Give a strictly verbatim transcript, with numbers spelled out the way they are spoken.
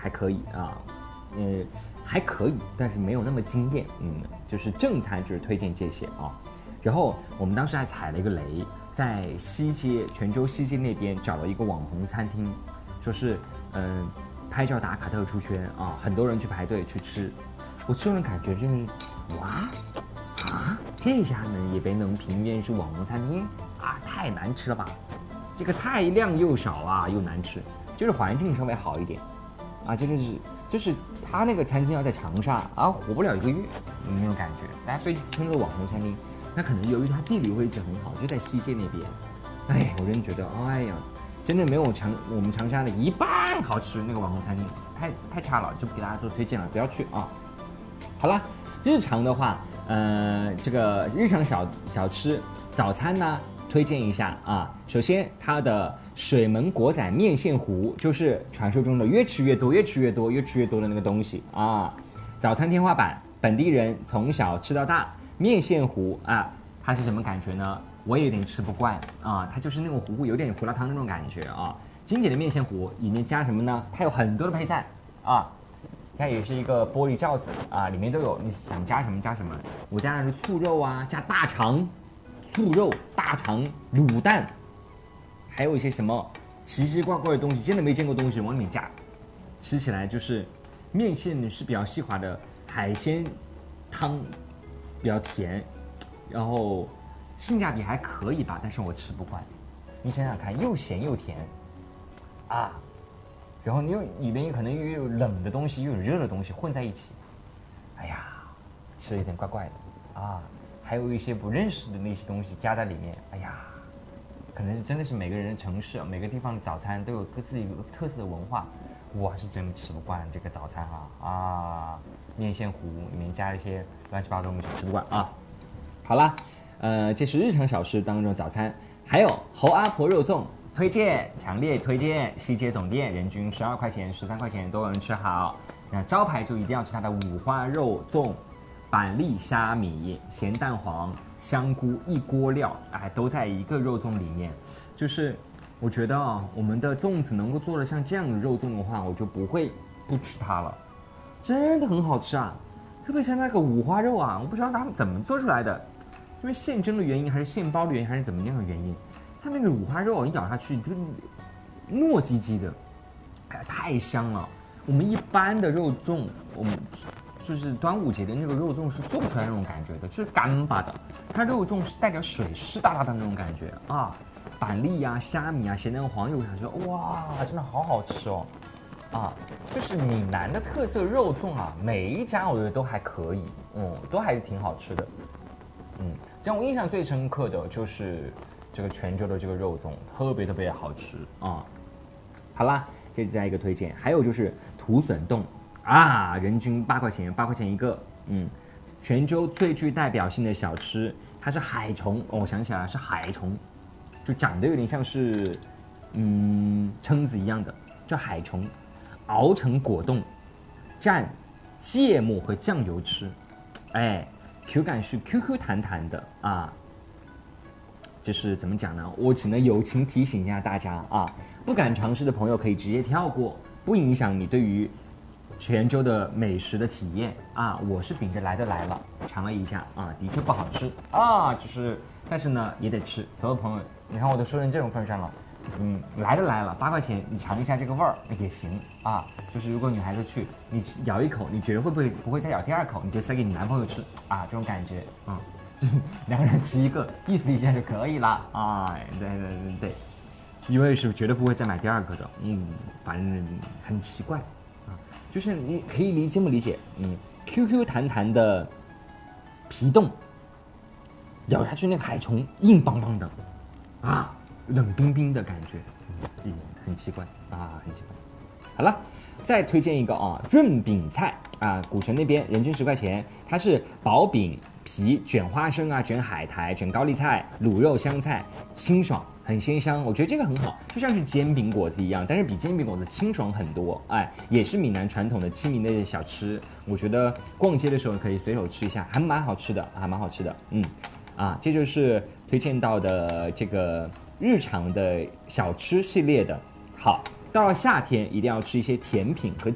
还可以啊，呃，还可以，但是没有那么惊艳。嗯，就是正餐就是推荐这些啊。然后我们当时还踩了一个雷，在西街泉州西街那边找了一个网红餐厅，说是嗯、呃、拍照打卡特出圈啊，很多人去排队去吃。我这种感觉真是哇啊，这家呢也被能评为是网红餐厅啊，太难吃了吧！这个菜量又少啊，又难吃，就是环境稍微好一点啊，这就是就是他那个餐厅要在长沙啊，火不了一个月，那种感觉，大家被称作网红餐厅。那可能由于它地理位置很好，就在西街那边。哎，我真觉得，哎呀，真的没有长我们长沙的一半好吃。那个网红餐厅太太差了，就不给大家做推荐了，不要去啊。好了，日常的话，呃，这个日常小小吃早餐呢，推荐一下啊。首先，它的水门国仔面线糊，就是传说中的越吃越多、越吃越多、越吃越多的那个东西啊。早餐天花板，本地人从小吃到大。面线糊啊，它是什么感觉呢？我也有点吃不惯啊，它就是那种糊糊有点胡辣汤那种感觉啊。经典的面线糊里面加什么呢？它有很多的配菜啊，它也是一个玻璃罩子啊，里面都有，你想加什么加什么。我加的是醋肉啊，加大肠、醋肉、大肠、卤蛋，还有一些什么奇奇怪怪的东西，真的没见过东西往里面加，吃起来就是面线是比较细滑的海鲜汤。比较甜，然后性价比还可以吧，但是我吃不惯。你想想看，又咸又甜，啊，然后你又里面可能又有冷的东西，又有热的东西混在一起，哎呀，吃的有点怪怪的啊。还有一些不认识的那些东西加在里面，哎呀，可能是真的是每个人的城市、每个地方的早餐都有各自有特色的文化。我是真吃不惯这个早餐哈啊，面线糊里面加一些乱七八糟的东西，吃不惯啊。好啦，呃，这是日常小吃当中的早餐，还有侯阿婆肉粽，推荐，强烈推荐，西街总店人均十二块钱、十三块钱都能吃好。那招牌就一定要吃它的五花肉粽，板栗虾米、咸蛋黄、香菇一锅料，哎，都在一个肉粽里面，就是。我觉得啊，我们的粽子能够做的像这样的肉粽的话，我就不会不吃它了，真的很好吃啊！特别像那个五花肉啊，我不知道他们怎么做出来的，因为现蒸的原因，还是现包的原因，还是怎么样的原因，它那个五花肉你咬下去就糯叽叽的，哎呀，太香了！我们一般的肉粽，我们就是端午节的那个肉粽是做不出来那种感觉的，就是干巴的，它肉粽是带点水湿哒哒的那种感觉啊。板栗啊、虾米啊、咸蛋黄又下去，哇，真的好好吃哦！啊，就是闽南的特色肉粽啊，每一家我觉得都还可以，嗯，都还是挺好吃的，嗯，让我印象最深刻的就是这个泉州的这个肉粽，特别特别好吃啊！好啦，这是再一个推荐，还有就是土笋冻啊，人均八块钱，八块钱一个，嗯，泉州最具代表性的小吃，它是海虫，哦，我想起来了，是海虫。就长得有点像是，嗯，蛏子一样的，叫海虫，熬成果冻，蘸芥末和酱油吃，哎，口感是 Q Q 弹弹的啊。就是怎么讲呢？我只能友情提醒一下大家啊，不敢尝试的朋友可以直接跳过，不影响你对于泉州的美食的体验啊。我是秉着来的来了，尝了一下啊，的确不好吃啊，就是，但是呢也得吃。所有朋友。你看我都说成这种份上了，嗯，来都来了，八块钱你尝一下这个味儿也行啊。就是如果女孩子去，你咬一口，你觉得会不会不会再咬第二口，你就塞给你男朋友吃啊，这种感觉，嗯，两个人吃一个，意思一下就可以了啊。对对对对，因为是绝对不会再买第二个的，嗯，反正很奇怪啊，就是你可以理这么理解，嗯 ，Q Q 弹弹的皮冻。咬下去那个海虫硬邦邦的，啊，冷冰冰的感觉，嗯，很奇怪啊，很奇怪。好了，再推荐一个啊，润饼菜啊，古城那边人均十块钱，它是薄饼皮卷花生啊，卷海苔，卷高丽菜，卤肉香菜，清爽，很鲜香。我觉得这个很好，就像是煎饼果子一样，但是比煎饼果子清爽很多。哎，也是闽南传统的亲民的小吃，我觉得逛街的时候可以随手吃一下，还蛮好吃的，还蛮好吃的，嗯。啊，这就是推荐到的这个日常的小吃系列的。好，到了夏天一定要吃一些甜品和